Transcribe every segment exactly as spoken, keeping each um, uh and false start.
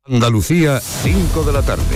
Andalucía, cinco de la tarde.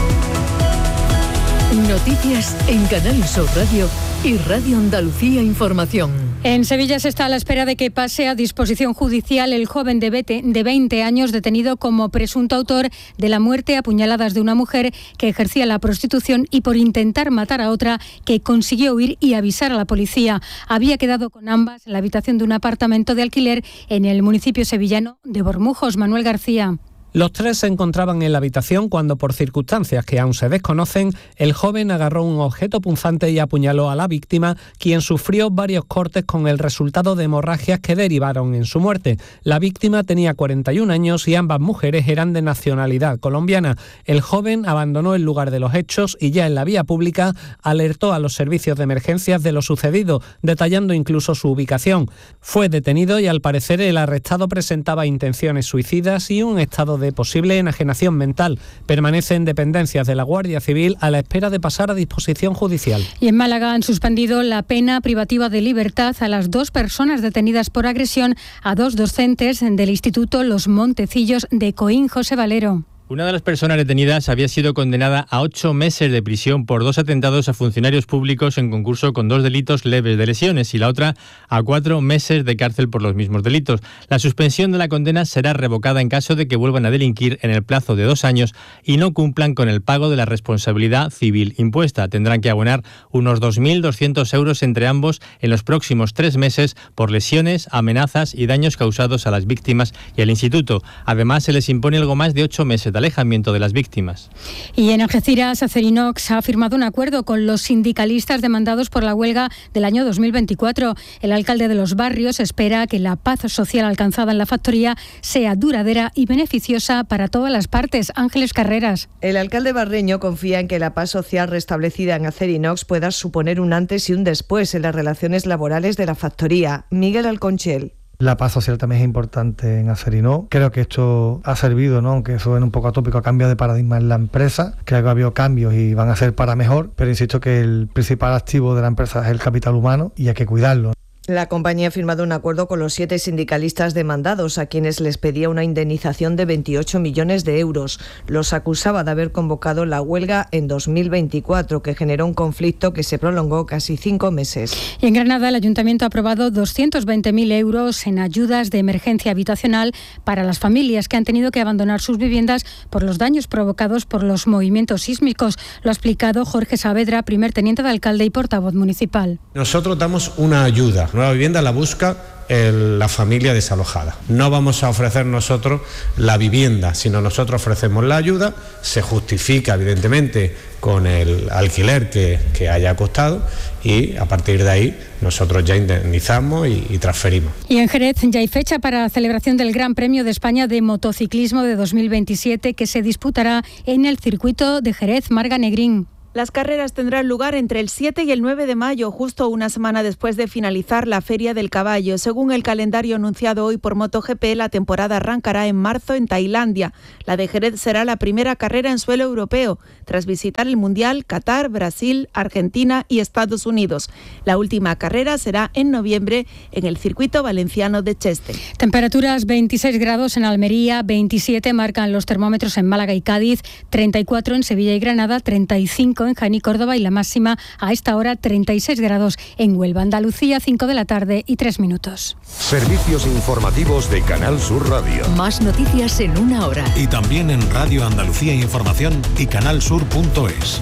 Noticias en Canal Sur Radio y Radio Andalucía Información. En Sevilla se está a la espera de que pase a disposición judicial el joven de veinte años detenido como presunto autor de la muerte a puñaladas de una mujer que ejercía la prostitución y por intentar matar a otra que consiguió huir y avisar a la policía. Había quedado con ambas en la habitación de un apartamento de alquiler en el municipio sevillano de Bormujos. Manuel García. Los tres se encontraban en la habitación cuando, por circunstancias que aún se desconocen, el joven agarró un objeto punzante y apuñaló a la víctima, quien sufrió varios cortes con el resultado de hemorragias que derivaron en su muerte. La víctima tenía cuarenta y un años y ambas mujeres eran de nacionalidad colombiana. El joven abandonó el lugar de los hechos y ya en la vía pública alertó a los servicios de emergencias de lo sucedido, detallando incluso su ubicación. Fue detenido y al parecer el arrestado presentaba intenciones suicidas y un estado de posible enajenación mental. Permanece en dependencias de la Guardia Civil a la espera de pasar a disposición judicial. Y en Málaga han suspendido la pena privativa de libertad a las dos personas detenidas por agresión a dos docentes del Instituto Los Montecillos de Coín. José Valero. Una de las personas detenidas había sido condenada a ocho meses de prisión por dos atentados a funcionarios públicos en concurso con dos delitos leves de lesiones y la otra a cuatro meses de cárcel por los mismos delitos. La suspensión de la condena será revocada en caso de que vuelvan a delinquir en el plazo de dos años y no cumplan con el pago de la responsabilidad civil impuesta. Tendrán que abonar unos dos mil doscientos euros entre ambos en los próximos tres meses por lesiones, amenazas y daños causados a las víctimas y al instituto. Además, se les impone algo más de ocho meses de alejamiento de las víctimas. Y en Algeciras, Acerinox ha firmado un acuerdo con los sindicalistas demandados por la huelga del año dos mil veinticuatro. El alcalde de Los Barrios espera que la paz social alcanzada en la factoría sea duradera y beneficiosa para todas las partes. Ángeles Carreras. El alcalde barreño confía en que la paz social restablecida en Acerinox pueda suponer un antes y un después en las relaciones laborales de la factoría. Miguel Alconchel. La paz social también es importante en Acerinox. Creo que esto ha servido, ¿no? Aunque suene un poco atópico, a cambio de paradigma en la empresa, que ha habido cambios y van a ser para mejor, pero insisto que el principal activo de la empresa es el capital humano y hay que cuidarlo. La compañía ha firmado un acuerdo con los siete sindicalistas demandados, a quienes les pedía una indemnización de veintiocho millones de euros. Los acusaba de haber convocado la huelga en dos mil veinticuatro, que generó un conflicto que se prolongó casi cinco meses. Y en Granada, el Ayuntamiento ha aprobado doscientos veinte mil euros en ayudas de emergencia habitacional para las familias que han tenido que abandonar sus viviendas por los daños provocados por los movimientos sísmicos. Lo ha explicado Jorge Saavedra, primer teniente de alcalde y portavoz municipal. Nosotros damos una ayuda. Nueva vivienda la busca el, la familia desalojada. No vamos a ofrecer nosotros la vivienda, sino nosotros ofrecemos la ayuda, se justifica evidentemente con el alquiler que, que haya costado y a partir de ahí nosotros ya indemnizamos y, y transferimos. Y en Jerez ya hay fecha para la celebración del Gran Premio de España de Motociclismo de dos mil veintisiete, que se disputará en el circuito de Jerez. Marga Negrín. Las carreras tendrán lugar entre el siete y el nueve de mayo, justo una semana después de finalizar la Feria del Caballo. Según el calendario anunciado hoy por MotoGP, la temporada arrancará en marzo en Tailandia. La de Jerez será la primera carrera en suelo europeo, tras visitar el Mundial, Qatar, Brasil, Argentina y Estados Unidos. La última carrera será en noviembre en el circuito valenciano de Cheste. Temperaturas veintiséis grados en Almería, veintisiete marcan los termómetros en Málaga y Cádiz, treinta y cuatro en Sevilla y Granada, treinta y cinco en Jaén y Córdoba y la máxima a esta hora treinta y seis grados en Huelva. Andalucía, cinco de la tarde y tres minutos. Servicios informativos de Canal Sur Radio. Más noticias en una hora. Y también en Radio Andalucía Información y canalsur punto es.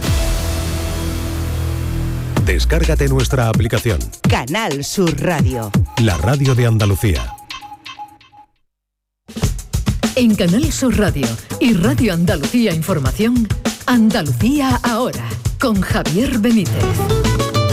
Descárgate nuestra aplicación. Canal Sur Radio. La radio de Andalucía. En Canal Sur Radio y Radio Andalucía Información, Andalucía ahora, con Javier Benítez.